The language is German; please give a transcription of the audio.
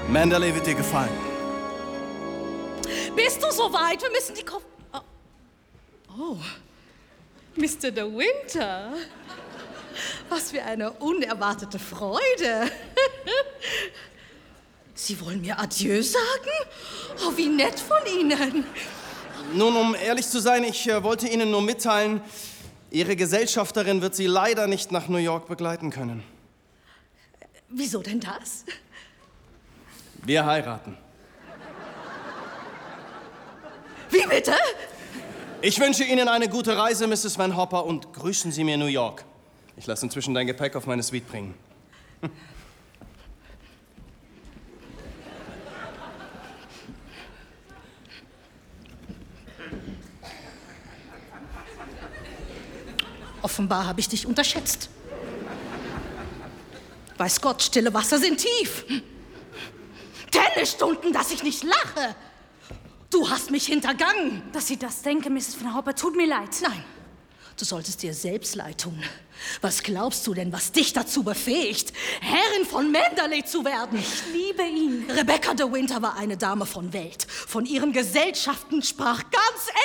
Manderley wird dir gefallen. Bist du soweit? Wir müssen die Koffer... Oh, Mr. De Winter. Was für eine unerwartete Freude. Sie wollen mir Adieu sagen? Oh, wie nett von Ihnen. Nun, um ehrlich zu sein, ich wollte Ihnen nur mitteilen, Ihre Gesellschafterin wird Sie leider nicht nach New York begleiten können. Wieso denn das? Wir heiraten. Wie bitte? Ich wünsche Ihnen eine gute Reise, Mrs. Van Hopper, und grüßen Sie mir New York. Ich lasse inzwischen dein Gepäck auf meine Suite bringen. Offenbar habe ich dich unterschätzt. Weiß Gott, stille Wasser sind tief. Tennisstunden, dass ich nicht lache. Du hast mich hintergangen. Dass Sie das denken, Mrs. Van Hopper, tut mir leid. Nein, du solltest dir selbst leid tun. Was glaubst du denn, was dich dazu befähigt, Herrin von Manderley zu werden? Ich liebe ihn. Rebecca de Winter war eine Dame von Welt. Von ihren Gesellschaften sprach ganz